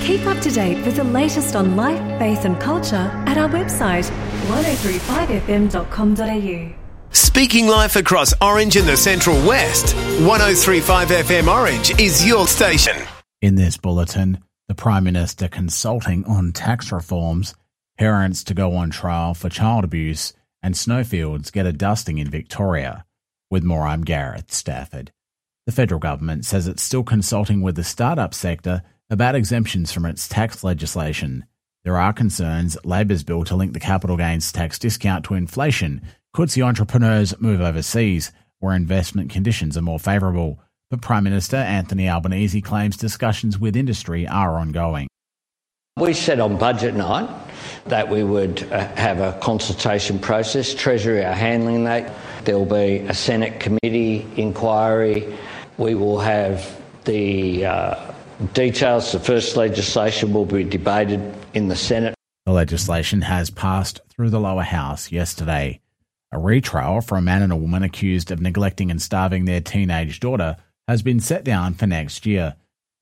Keep up to date with the latest on life, faith and culture at our website 1035fm.com.au. Speaking life across Orange and the Central West, 1035 FM Orange is your station. In this bulletin, the Prime Minister consulting on tax reforms, parents to go on trial for child abuse, and snowfields get a dusting in Victoria. With more, I'm Gareth Stafford. The federal government says it's still consulting with the startup sector about exemptions from its tax legislation. There are concerns Labor's bill to link the capital gains tax discount to inflation could see entrepreneurs move overseas, where investment conditions are more favourable. But Prime Minister Anthony Albanese claims discussions with industry are ongoing. We said on budget night that we would have a consultation process. Treasury are handling that. There will be a Senate committee inquiry. We will have the details. The first legislation will be debated in the Senate. The legislation has passed through the lower house yesterday. A retrial for a man and a woman accused of neglecting and starving their teenage daughter has been set down for next year.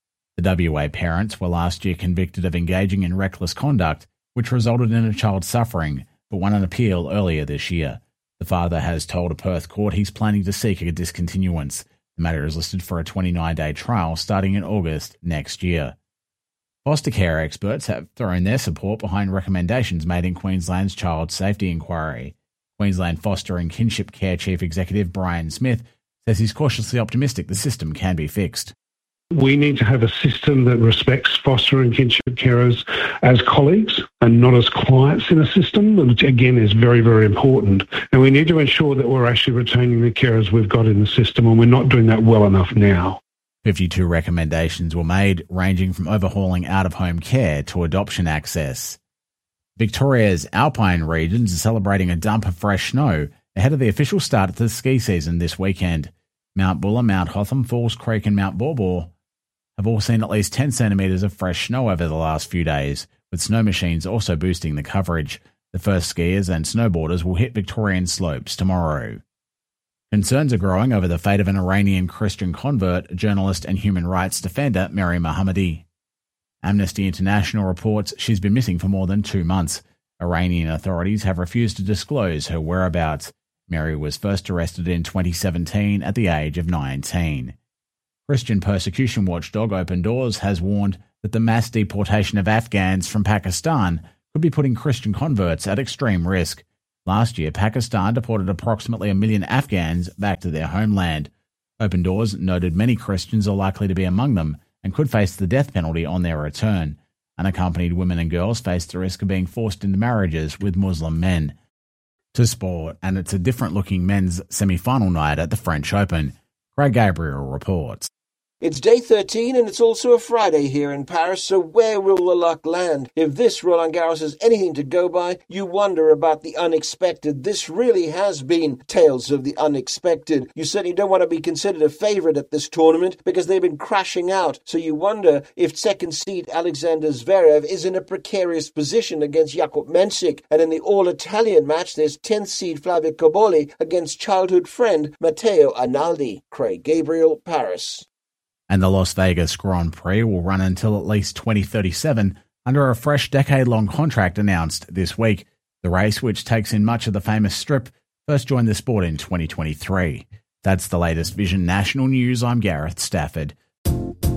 The WA parents were last year convicted of engaging in reckless conduct, which resulted in a child suffering, but won an appeal earlier this year. The father has told a Perth court he's planning to seek a discontinuance. The matter is listed for a 29-day trial starting in August next year. Foster care experts have thrown their support behind recommendations made in Queensland's Child Safety Inquiry. Queensland Foster and Kinship Care Chief Executive Brian Smith says he's cautiously optimistic the system can be fixed. We need to have a system that respects foster and kinship carers as colleagues and not as clients in a system, which again is very, very important. And we need to ensure that we're actually retaining the carers we've got in the system, and we're not doing that well enough now. 52 recommendations were made, ranging from overhauling out-of-home care to adoption access. Victoria's alpine regions are celebrating a dump of fresh snow ahead of the official start of the ski season this weekend. Mount Buller, Mount Hotham, Falls Creek and Mount Baw Baw have all seen at least 10 centimetres of fresh snow over the last few days, with snow machines also boosting the coverage. The first skiers and snowboarders will hit Victorian slopes tomorrow. Concerns are growing over the fate of an Iranian Christian convert, journalist and human rights defender Mary Mohammadi. Amnesty International reports she's been missing for more than 2 months. Iranian authorities have refused to disclose her whereabouts. Mary was first arrested in 2017 at the age of 19. Christian persecution watchdog Open Doors has warned that the mass deportation of Afghans from Pakistan could be putting Christian converts at extreme risk. Last year, Pakistan deported approximately 1 million Afghans back to their homeland. Open Doors noted many Christians are likely to be among them and could face the death penalty on their return. Unaccompanied women and girls face the risk of being forced into marriages with Muslim men. To sport, and it's a different-looking men's semi-final night at the French Open. Craig Gabriel reports. It's day 13 and it's also a Friday here in Paris, so where will the luck land? If this Roland Garros is anything to go by, you wonder about the unexpected. This really has been tales of the unexpected. You certainly don't want to be considered a favourite at this tournament because they've been crashing out, so you wonder if second seed Alexander Zverev is in a precarious position against Jakub Mensik, and in the all-Italian match there's 10th seed Flavio Cobolli against childhood friend Matteo Arnaldi. Craig Gabriel, Paris. And the Las Vegas Grand Prix will run until at least 2037 under a fresh decade-long contract announced this week. The race, which takes in much of the famous Strip, first joined the sport in 2023. That's the latest Vision National News. I'm Gareth Stafford.